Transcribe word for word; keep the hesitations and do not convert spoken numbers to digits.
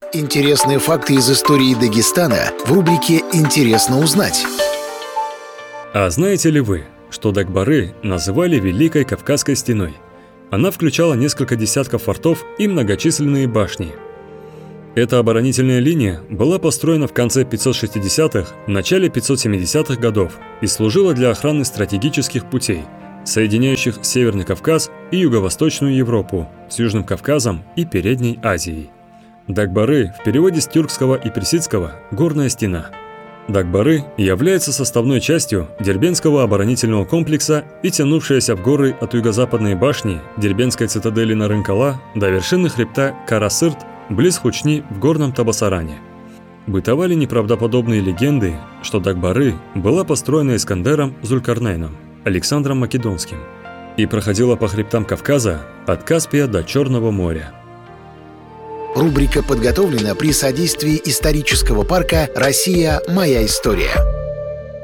Интересные факты из истории Дагестана в рубрике «Интересно узнать». А знаете ли вы, что Дагбары называли Великой Кавказской стеной? Она включала несколько десятков фортов и многочисленные башни. Эта оборонительная линия была построена в конце пятьсот шестидесятых, начале пятьсот семидесятых годов и служила для охраны стратегических путей, соединяющих Северный Кавказ и Юго-Восточную Европу с Южным Кавказом и Передней Азией. Дагбары в переводе с тюркского и персидского «горная стена». Дагбары является составной частью Дербентского оборонительного комплекса и тянувшаяся в горы от юго-западной башни Дербентской цитадели Нарынкала до вершины хребта Карасырт близ Хучни в горном Табасаране. Бытовали неправдоподобные легенды, что Дагбары была построена Искандером Зулькарнейном, Александром Македонским, и проходила по хребтам Кавказа от Каспия до Черного моря. Рубрика подготовлена при содействии исторического парка «Россия. Моя история».